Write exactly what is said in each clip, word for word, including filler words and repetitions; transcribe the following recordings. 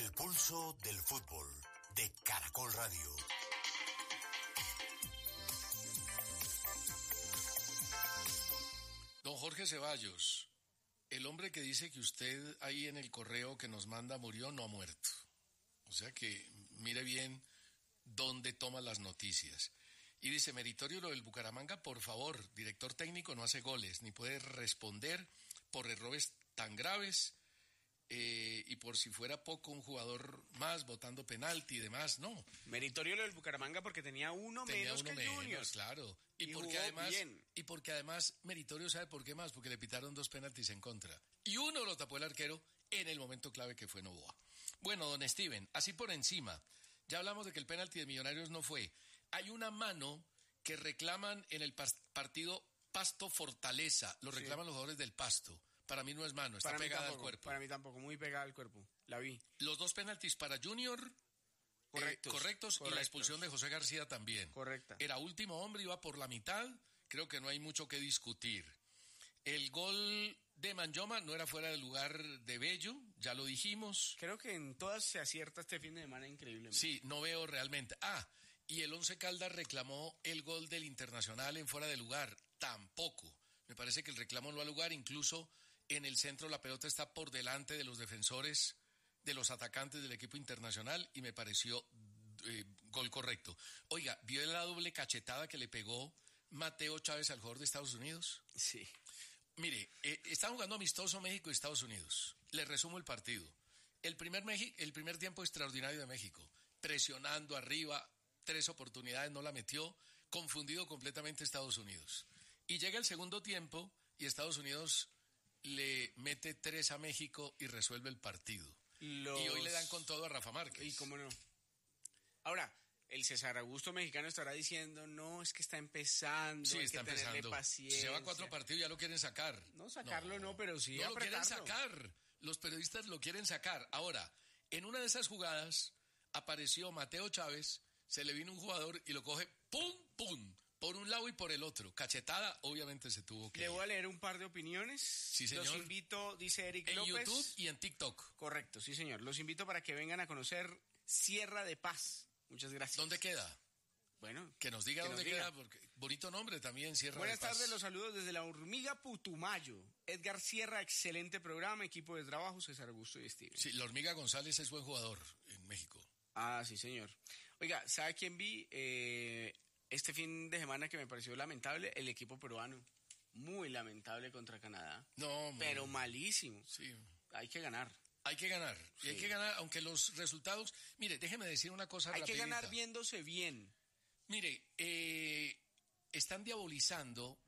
El pulso del fútbol de Caracol Radio. Don Jorge Ceballos, el hombre que dice que usted ahí en el correo que nos manda murió, no ha muerto. O sea que mire bien dónde toma las noticias. Y dice, meritorio lo del Bucaramanga, por favor, director técnico no hace goles, ni puede responder por errores tan graves, eh, y por si fuera poco un jugador más votando penalti y demás, no. Meritorio lo del Bucaramanga porque tenía uno tenía menos uno que menos, Junior. Claro. Y, Y porque jugó además, bien. y porque además meritorio, ¿sabe por qué más? Porque le pitaron dos penaltis en contra. Y uno lo tapó el arquero en el momento clave que fue Novoa. Bueno, don Steven, así por encima, ya hablamos de que el penalti de Millonarios no fue. Hay una mano que reclaman en el partido Pasto Fortaleza, lo reclaman sí. los jugadores del Pasto. Para mí no es mano, está para pegada tampoco, al cuerpo. Para mí tampoco, muy pegada al cuerpo, la vi. Los dos penaltis para Junior, correctos, eh, correctos, correctos, y la expulsión de José García también. Correcta. Era último hombre, iba por la mitad, creo que no hay mucho que discutir. El gol de Manyoma no era fuera del lugar de Bello, ya lo dijimos. Creo que en todas se acierta este fin de semana increíblemente. Sí, no veo realmente. Ah, y el Once Caldas reclamó el gol del Internacional en fuera de lugar, tampoco. Me parece que el reclamo no ha lugar, incluso en el centro la pelota está por delante de los defensores, de los atacantes del equipo internacional, y me pareció eh, gol correcto. Oiga, ¿vio la doble cachetada que le pegó Mateo Chávez al jugador de Estados Unidos? Sí. Mire, eh, está jugando amistoso México y Estados Unidos. Le resumo el partido. El primer, Meji- el primer tiempo extraordinario de México, presionando arriba, tres oportunidades, no la metió, confundido completamente Estados Unidos. Y llega el segundo tiempo y Estados Unidos le mete tres a México y resuelve el partido. Los... Y hoy le dan con todo a Rafa Márquez. ¿Y cómo no? Ahora, el César Augusto mexicano estará diciendo, no, es que está empezando, sí, hay está que tenerle empezando. paciencia. Lleva cuatro partidos y ya lo quieren sacar. No, sacarlo no, no pero sí no apretarlo. lo quieren sacar. Los periodistas lo quieren sacar. Ahora, en una de esas jugadas apareció Mateo Chávez, se le vino un jugador y lo coge, pum, pum, por un lado y por el otro. Cachetada, obviamente se tuvo que... Le voy a leer un par de opiniones. Sí, señor. Los invito, dice Eric en López. En YouTube y en TikTok. Correcto, sí, señor. Los invito para que vengan a conocer Sierra de Paz. Muchas gracias. ¿Dónde queda? Bueno, que nos diga que dónde nos queda, diga. Porque bonito nombre también, Sierra Buenas de Paz. tardes, los saludos desde la Hormiga Putumayo. Edgar Sierra, excelente programa, equipo de trabajo, César Augusto y Steven. Sí, la Hormiga González es buen jugador en México. Ah, sí, señor. Oiga, ¿sabe quién vi eh, este fin de semana que me pareció lamentable? El equipo peruano. Muy lamentable contra Canadá. No, pero muy... malísimo. Sí. Hay que ganar. Hay que ganar. Sí. Y hay que ganar, aunque los resultados... Mire, déjeme decir una cosa Hay rapidita. que ganar viéndose bien. Mire, eh, están diabolizando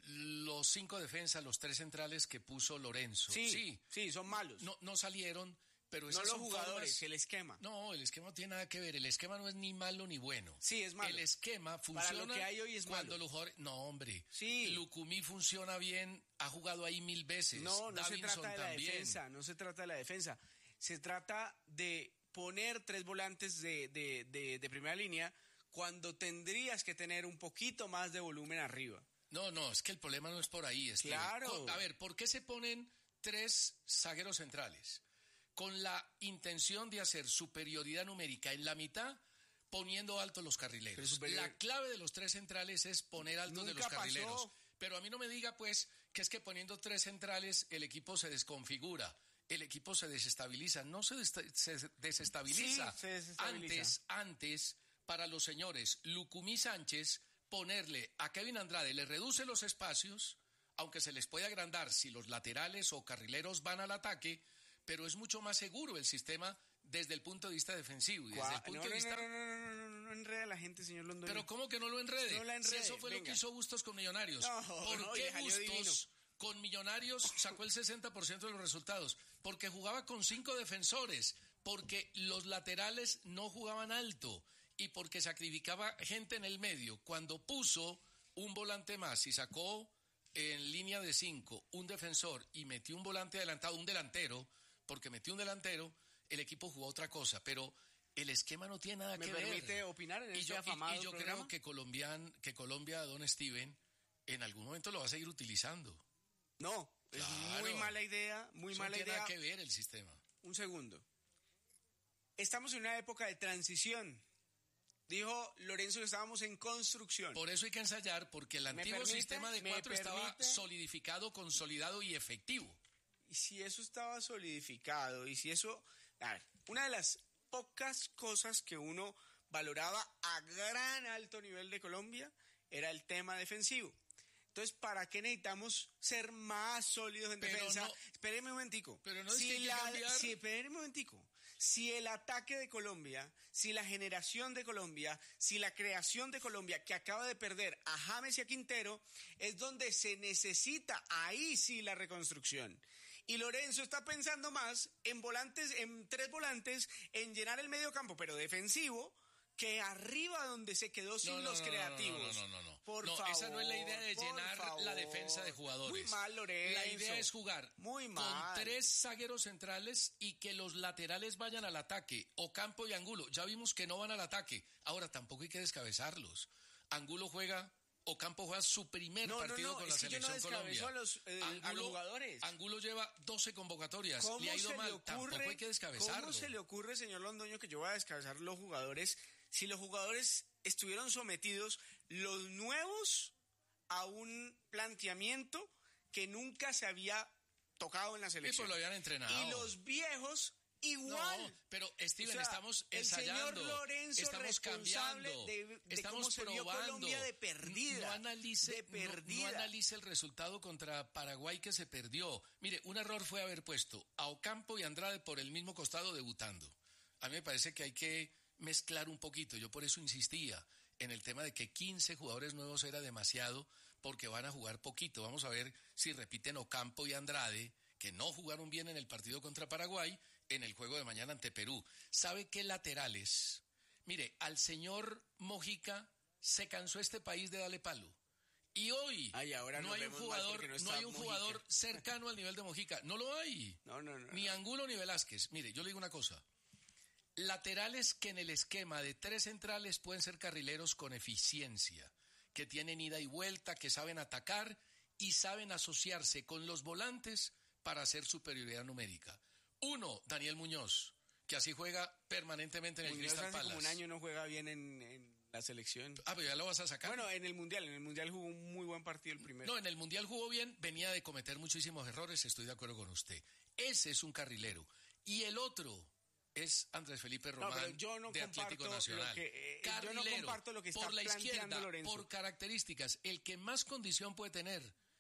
los cinco defensas, los tres centrales que puso Lorenzo. Sí, sí, sí son malos. No, no salieron, pero esas no los son jugadores, formas... el esquema. No, el esquema no tiene nada que ver. El esquema no es ni malo ni bueno. Sí, es malo. El esquema funciona Para lo que hay hoy es cuando malo. los jugadores... No, hombre. Sí. Lucumí funciona bien, ha jugado ahí mil veces. No, no Davinson se trata de la también. defensa, no se trata de la defensa. Se trata de poner tres volantes de, de, de, de primera línea cuando tendrías que tener un poquito más de volumen arriba. No, no, es que el problema no es por ahí. Es claro. Que, a ver, ¿por qué se ponen tres zagueros centrales? Con la intención de hacer superioridad numérica en la mitad, poniendo altos los carrileros. Superior... La clave de los tres centrales es poner altos Nunca de los carrileros. Pasó. Pero a mí no me diga, pues, que es que poniendo tres centrales el equipo se desconfigura. El equipo se desestabiliza. No se, des- se desestabiliza. Sí, se desestabiliza. Antes, antes... para los señores Lucumí Sánchez, ponerle a Kevin Andrade, le reduce los espacios, aunque se les puede agrandar si los laterales o carrileros van al ataque, pero es mucho más seguro el sistema desde el punto de vista defensivo. Y desde el punto no, de vista... no, no, no, no, no, no, no enrede a la gente, señor Londoño. Pero ¿cómo que no lo enrede? No la enrede, si eso fue venga. lo que hizo Bustos con Millonarios. No, ¿Por no, qué salió divino. Bustos con Millonarios sacó el sesenta por ciento de los resultados? Porque jugaba con cinco defensores, porque los laterales no jugaban alto y porque sacrificaba gente en el medio. Cuando puso un volante más y sacó en línea de cinco un defensor y metió un volante adelantado, un delantero, porque metió un delantero, el equipo jugó otra cosa, pero el esquema no tiene nada ¿Me que ver. ¿Me permite opinar en y este yo, afamado y, y yo programa? creo que, Colombian, que Colombia, don Steven, en algún momento lo va a seguir utilizando. No, claro. Es muy mala idea, muy Eso mala no tiene idea. nada que ver el sistema. Un segundo. estamos en una época de transición. Dijo Lorenzo que estábamos en construcción. Por eso hay que ensayar, porque el antiguo permite? sistema de ¿Me cuatro estaba permite? solidificado, consolidado y efectivo. Y si eso estaba solidificado, y si eso... A ver, una de las pocas cosas que uno valoraba a gran alto nivel de Colombia era el tema defensivo. Entonces, ¿para qué necesitamos ser más sólidos en Pero defensa? no- Espéreme un momentico. pero no es si que hay que la, cambiar. si, espéreme un momentico. Si el ataque de Colombia, si la generación de Colombia, si la creación de Colombia, que acaba de perder a James y a Quintero, es donde se necesita, ahí sí, la reconstrucción. Y Lorenzo está pensando más en volantes, en tres volantes, en llenar el medio campo, pero defensivo, que arriba donde se quedó sin No, no, los no, no, creativos. No, no, no, no. Por no, favor, esa no es la idea de por llenar favor. la defensa de jugadores. Muy mal, Lorenzo. La idea es jugar Muy con mal. tres zagueros centrales y que los laterales vayan al ataque. Ocampo y Angulo. Ya vimos que no van al ataque. Ahora, tampoco hay que descabezarlos. Angulo juega... Ocampo juega su primer No, no, partido no, con es la que yo no selección descabezo Colombia. a los, eh, a los jugadores. Angulo lleva doce convocatorias. ¿Cómo Le ha ido se mal. le Tampoco ocurre, hay que descabezarlo. ¿Cómo se le ocurre, señor Londoño, que yo voy a descabezar los jugadores si los jugadores estuvieron sometidos, los nuevos, a un planteamiento que nunca se había tocado en la Y selección? pues lo habían entrenado. Y los viejos igual. No, pero Steven, O sea, estamos el ensayando, señor Lorenzo estamos responsable cambiando, de, de estamos cómo se vio probando. Colombia de perdida. No analice, de no- perdida. no analice el resultado contra Paraguay que se perdió. Mire, un error fue haber puesto a Ocampo y Andrade por el mismo costado debutando. A mí me parece que hay que mezclar un poquito. Yo por eso insistía en el tema de que quince jugadores nuevos era demasiado porque van a jugar poquito. Vamos a ver si repiten Ocampo y Andrade, que no jugaron bien en el partido contra Paraguay, en el juego de mañana ante Perú. ¿Sabe qué laterales? Mire, al señor Mojica se cansó este país de darle palo. Y hoy Ay, ahora no nos hay un vemos mal jugador, porque no no está hay un Mojica. jugador cercano al nivel de Mojica. No lo hay. No, no, no. Ni no. Angulo ni Velázquez. Mire, yo le digo una cosa. Laterales que en el esquema de tres centrales pueden ser carrileros con eficiencia, que tienen ida y vuelta, que saben atacar y saben asociarse con los volantes para hacer superioridad numérica. Uno, Daniel Muñoz, que así juega permanentemente en el Muñoz Crystal hace como un Palace. año no juega bien en, en la selección. Ah, pero ya lo vas a sacar. Bueno, en el Mundial, en el Mundial jugó un muy buen partido el primero. No, en el Mundial jugó bien, venía de cometer muchísimos errores, estoy de acuerdo con usted. Ese es un carrilero. Y el otro es Andrés Felipe No, Román, pero yo no de Atlético comparto Nacional. lo que, eh, yo no Carrilero, comparto lo que está por la planteando izquierda, Lorenzo. por características, el que más condición puede tener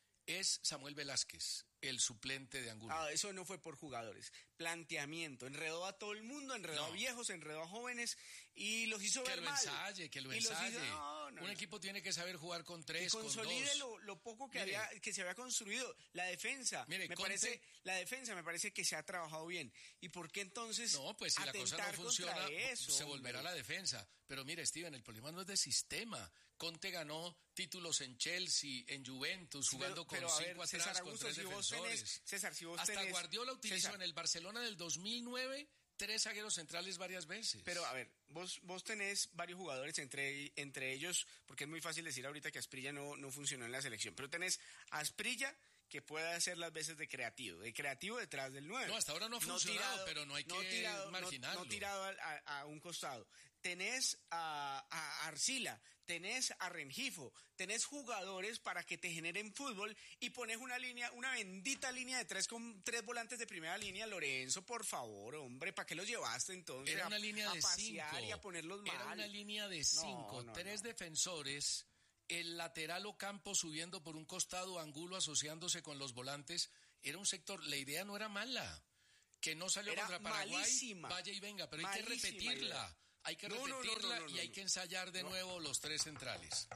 es Samuel Velázquez, el suplente de Angulo. Ah, eso no fue por jugadores. Planteamiento. Enredó a todo el mundo, enredó No. a viejos, enredó a jóvenes y los hizo que ver lo mal. ensaye, que lo Y los hizo- ensaye. no, no, Un no. equipo tiene que saber jugar con Y tres, con consolide dos. lo, lo poco que, Mire. había, que se había construido. La defensa, Mire, me Conte- parece, la defensa me parece que se ha trabajado bien. ¿Y por qué entonces No, pues si la cosa no atentar funciona, contra eso, se hombre? volverá a la defensa. Pero mire, Steven, el problema no es de sistema. Conte ganó títulos en Chelsea, en Juventus, Sí, jugando pero- pero, con a ver, cinco César atrás, con Augusto, tres si vos defensores. tenés- César, si vos Hasta tenés- Guardiola utilizó César. en el Barcelona del dos mil nueve tres zagueros centrales varias veces. Pero a ver, vos, vos tenés varios jugadores, entre, entre ellos, porque es muy fácil decir ahorita que Asprilla no, no funcionó en la selección, pero tenés a Asprilla que puede hacer las veces de creativo, de creativo detrás del nueve. No, hasta ahora no ha funcionado, pero no hay que marginarlo. No, tirado a, a- a un costado. Tenés a, a Arcila, tenés a Rengifo, tenés jugadores para que te generen fútbol y pones una línea, una bendita línea de tres con tres volantes de primera línea. Lorenzo, por favor, hombre, ¿para qué los llevaste entonces? Era a- una línea a de pasear cinco. y a ponerlos mal. Era una línea de cinco. no, tres no. defensores, el lateral Ocampo subiendo por un costado, Angulo asociándose con los volantes. Era un sector, la idea no era mala. Que no salió Era contra Paraguay, malísima. vaya y venga, pero hay que Malísima repetirla. idea. Hay que No, no, no, repetirla no, no, y hay no. que ensayar de No. nuevo los tres centrales.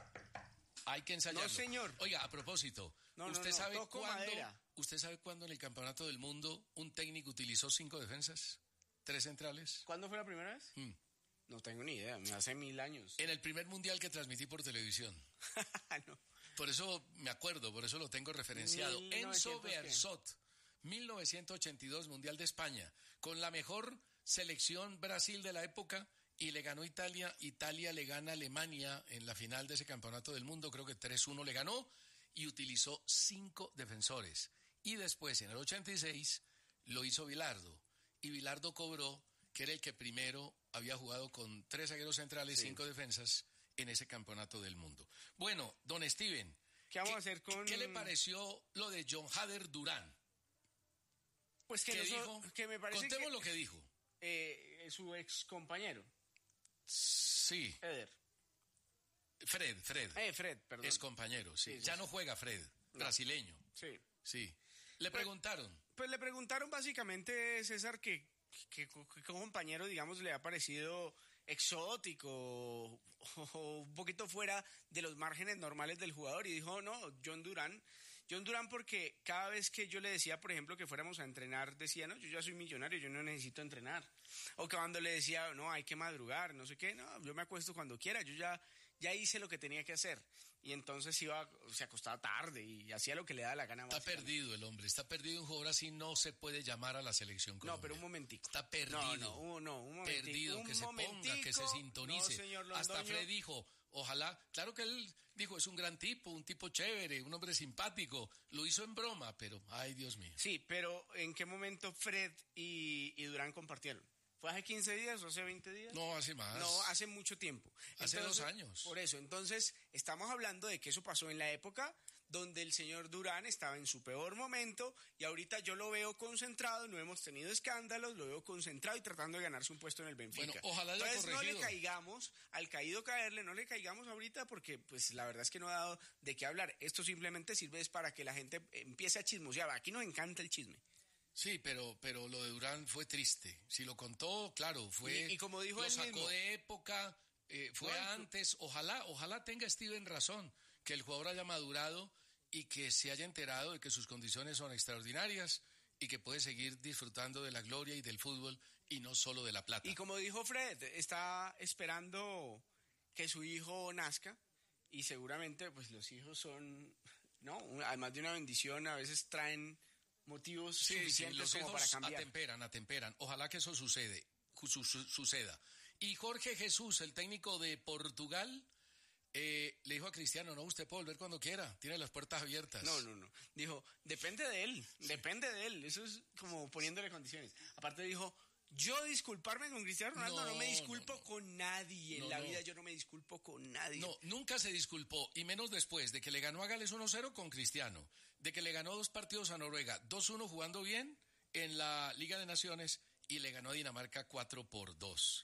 Hay que ensayarlo. No, señor. Oiga, a propósito, No, no, ¿usted no, sabe toco cuándo? madera. ¿Usted sabe cuándo en el Campeonato del Mundo un técnico utilizó cinco defensas? ¿Tres centrales? ¿Cuándo fue la primera vez? Mm. No tengo ni idea, hace mil años. En el primer mundial que transmití por televisión. No. Por eso me acuerdo, por eso lo tengo referenciado. mil Enzo novecientos qué. Bearzot, mil novecientos ochenta y dos, Mundial de España, con la mejor selección Brasil de la época, y le ganó Italia. Italia le gana a Alemania en la final de ese campeonato del mundo, creo que tres uno le ganó, y utilizó cinco defensores. Y después, en el ochenta y seis, lo hizo Bilardo, y Bilardo cobró que era el que primero había jugado con tres zagueros centrales, Sí. cinco defensas en ese campeonato del mundo. Bueno, don Steven, ¿Qué vamos ¿qué, a hacer con...? ¿qué le pareció lo de John Hader Durán? Pues que, ¿Qué no so- dijo? que me parece Contemos que lo que dijo. eh, su ex compañero, Sí, Eder. Fred, Fred, Eh, Fred, perdón. es compañero, sí. Sí, sí, ya sí. no juega Fred, brasileño, Sí. sí. Le Pues- preguntaron, Pues le preguntaron básicamente, César, que, que, que, que compañero, digamos, le ha parecido exótico o, o un poquito fuera de los márgenes normales del jugador. Y dijo, no, John Durán. John Durán porque cada vez que yo le decía, por ejemplo, que fuéramos a entrenar, decía, no, yo ya soy millonario, yo no necesito entrenar. O que cuando le decía, no, hay que madrugar, no sé qué, no, yo me acuesto cuando quiera, yo ya, ya hice lo que tenía que hacer. Y entonces iba, se acostaba tarde y hacía lo que le daba la gana. está básicamente. perdido el hombre, está perdido. Un jugador así no se puede llamar a la selección Colombia. No, pero un momentico. Está perdido. No, no, un- no, un momentico. Perdido, un que se ponga, que se momentico. sintonice. No, señor Hasta Londoño. Fred dijo, ojalá, claro que él dijo, es un gran tipo, un tipo chévere, un hombre simpático. Lo hizo en broma, pero, ay, Dios mío. Sí, pero ¿en qué momento Fred y, y Durán compartieron? ¿Fue hace quince días o hace veinte días? No, hace más. No, hace mucho tiempo. Hace dos años. Por eso, entonces, estamos hablando de que eso pasó en la época donde el señor Durán estaba en su peor momento y ahorita yo lo veo concentrado, no hemos tenido escándalos, lo veo concentrado y tratando de ganarse un puesto en el Benfica. Bueno, ojalá haya Entonces, no le corregido. caigamos, al caído caerle, no le caigamos ahorita porque pues la verdad es que no ha dado de qué hablar. Esto simplemente sirve es para que la gente empiece a chismosear. Aquí nos encanta el chisme. Sí, pero, pero lo de Durán fue triste. Si lo contó, claro, fue. Y- y como dijo lo él sacó mismo. de época, eh, fue No, y- antes. Ojalá, ojalá tenga Steven razón, que el jugador haya madurado y que se haya enterado de que sus condiciones son extraordinarias y que puede seguir disfrutando de la gloria y del fútbol y no solo de la plata. Y como dijo Fred, está esperando que su hijo nazca y seguramente pues los hijos son, ¿no? Además de una bendición, a veces traen motivos Sí, sí, suficientes los como para hijos cambiar. atemperan, atemperan. Ojalá que eso sucede, ju- su- su- suceda. Y Jorge Jesús, el técnico de Portugal, eh, le dijo a Cristiano, no, usted puede volver cuando quiera, tiene las puertas abiertas. No, no, no. Dijo, depende de él, depende de él. Eso es como poniéndole condiciones. Aparte dijo, yo disculparme con Cristiano Ronaldo, no, No, me no, disculpo no. con nadie. En No, la no. vida yo no me disculpo con nadie. No, nunca se disculpó, y menos después de que le ganó a Gales uno cero con Cristiano, de que le ganó dos partidos a Noruega, dos uno jugando bien en la Liga de Naciones, y le ganó a Dinamarca cuatro por dos.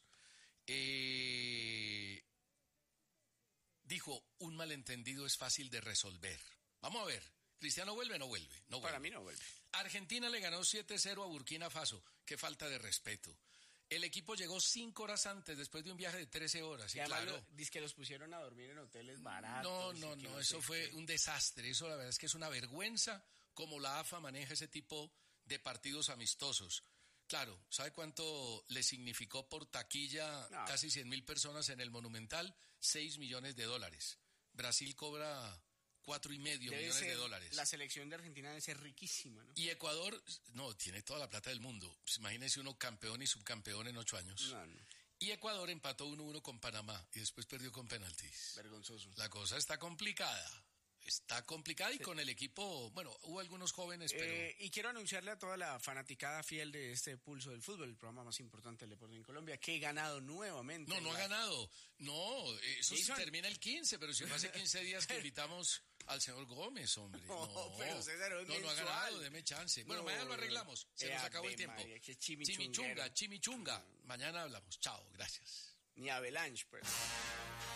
Eh, dijo, un malentendido es fácil de resolver. Vamos a ver, ¿Cristiano vuelve o no vuelve? No Para vuelve. mí no vuelve. Argentina le ganó siete cero a Burkina Faso. Qué falta de respeto. El equipo llegó cinco horas antes, después de un viaje de trece horas. Y Y además claro, lo- dice que los pusieron a dormir en hoteles baratos. no, y no, que no, sé eso fue qué. un desastre. Eso la verdad es que es una vergüenza cómo la A F A maneja ese tipo de partidos amistosos. Claro, ¿sabe cuánto le significó por taquilla No. casi cien mil personas en el Monumental? seis millones de dólares. Brasil cobra cuatro y medio Debe millones de ser- dólares. La selección de Argentina debe ser riquísima, ¿no? Y Ecuador, no, tiene toda la plata del mundo. Pues imagínese uno campeón y subcampeón en ocho años. No, no, Y Ecuador empató uno uno con Panamá y después perdió con penaltis. vergonzoso. La cosa está complicada. Está complicada y con el equipo, bueno, hubo algunos jóvenes, pero Eh, y quiero anunciarle a toda la fanaticada fiel de este Pulso del Fútbol, el programa más importante del deporte en Colombia, que he ganado nuevamente. no, no ha la- ganado. No, eso se Jason. termina el quince, pero si fue hace quince días que invitamos al señor Gómez, hombre. No, No, pero César, es no, no ha mensual. ganado, deme chance. Bueno, No, mañana lo no, no. arreglamos. Se Eh, nos acabó el Ave tiempo. María, qué chimichunguero. Chimichunga, chimichunga. Mañana hablamos. Chao, gracias. Ni Avalanche, pues.